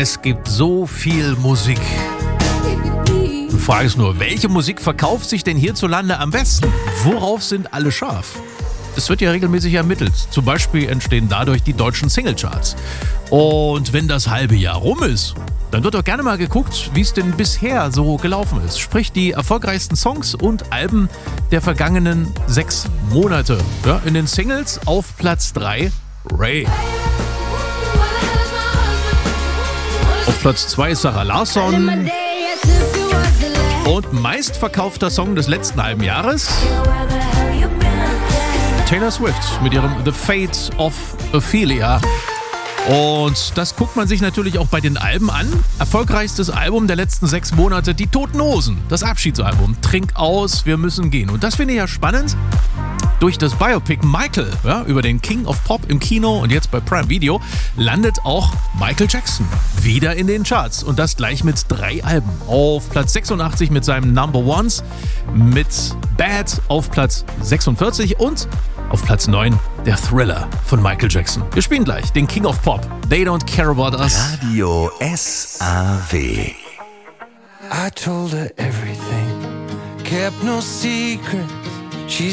Es gibt so viel Musik. Die Frage ist nur, welche Musik verkauft sich denn hierzulande am besten? Worauf sind alle scharf? Das wird ja regelmäßig ermittelt. Zum Beispiel entstehen dadurch die deutschen Singlecharts. Und wenn das halbe Jahr rum ist, dann wird doch gerne mal geguckt, wie es denn bisher so gelaufen ist. Sprich, die erfolgreichsten Songs und Alben der vergangenen 6 Monate. Ja, in den Singles auf Platz 3 Ray. Auf Platz 2 Sarah Larsson. Und meistverkaufter Song des letzten halben Jahres Taylor Swift mit ihrem The Fate of Ophelia. Und das guckt man sich natürlich auch bei den Alben an. Erfolgreichstes Album der letzten 6 Monate, die Toten Hosen. Das Abschiedsalbum, Trink aus, wir müssen gehen. Und das finde ich ja spannend. Durch das Biopic Michael, ja, über den King of Pop im Kino und jetzt bei Prime Video, landet auch Michael Jackson wieder in den Charts. Und das gleich mit 3 Alben. Auf Platz 86 mit seinem Number Ones, mit Bad auf Platz 46 und auf Platz 9 der Thriller von Michael Jackson. Wir spielen gleich den King of Pop. They Don't Care About Us. Radio SAW. I told her everything, kept no secret.